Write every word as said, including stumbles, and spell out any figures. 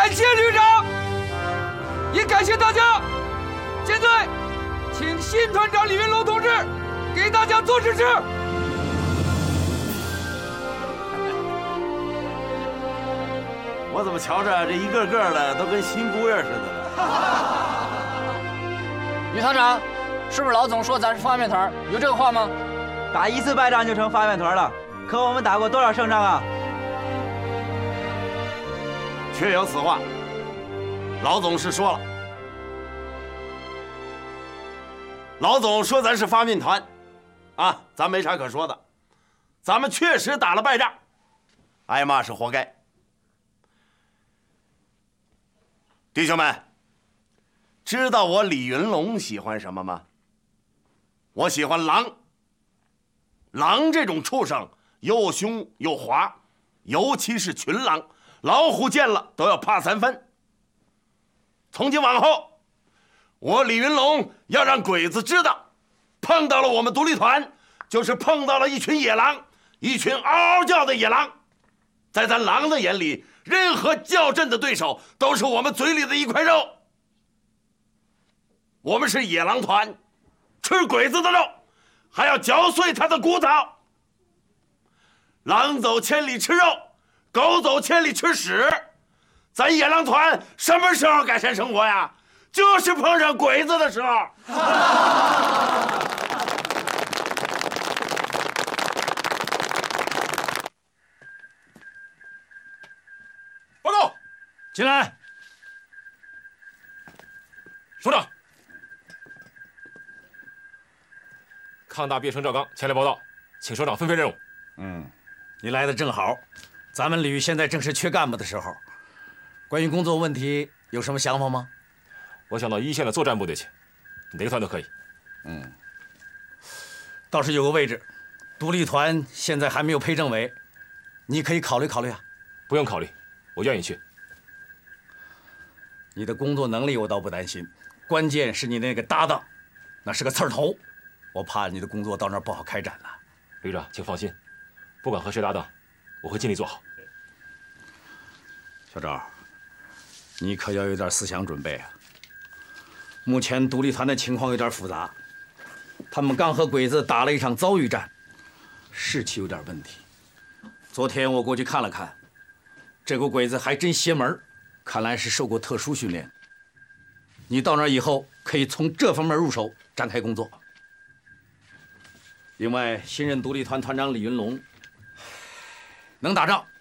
感谢旅长，也感谢大家。现在，请新团长李云龙同志给大家做指示。 我怎么瞧着这一个个的都跟新姑爷似的呢？ 于团长，是不是老总说咱是发面团？有这个话吗？ 打一次败仗就成发面团了，可我们打过多少胜仗啊？ 确有此话，老总是说了。老总说咱是发面团，啊，咱没啥可说的，咱们确实打了败仗，挨骂是活该。弟兄们，知道我李云龙喜欢什么吗？我喜欢狼。狼这种畜生又凶又滑，尤其是群狼，老虎见了都要怕三分。从今往后，我李云龙要让鬼子知道，碰到了我们独立团，就是碰到了一群野狼，一群嗷嗷叫的野狼。在咱狼的眼里，任何较真的对手都是我们嘴里的一块肉。我们是野狼团，吃鬼子的肉，还要嚼碎他的骨头。狼走千里吃肉，狗走千里吃屎。咱野狼团什么时候改善生活呀？就是碰上鬼子的时候。 报告， 进来。 首长，抗大毕业生赵刚前来报道，请首长分配任务。 嗯，你来的正好，咱们旅现在正是缺干部的时候。关于工作问题有什么想法吗？ 我想到一线的作战部队去，哪个团都可以。 嗯，倒是有个位置，独立团现在还没有配政委，你可以考虑考虑啊。 不用考虑，我愿意去。 你的工作能力我倒不担心，关键是你那个搭档，那是个刺儿头，我怕你的工作到那儿不好开展了。 旅长，请放心，不管和谁搭档，我会尽力做好。 小赵，你可要有点思想准备啊。目前独立团的情况有点复杂，他们刚和鬼子打了一场遭遇战，士气有点问题。昨天我过去看了看，这股鬼子还真邪门，看来是受过特殊训练。你到那儿以后，可以从这方面入手展开工作。另外，新任独立团团长李云龙能打仗，